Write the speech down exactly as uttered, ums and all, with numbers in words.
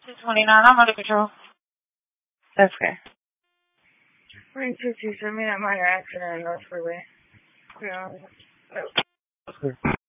two twenty-nine, I'm under control. That's fair. three two two, send me that minor accident in North Freeway. Yeah.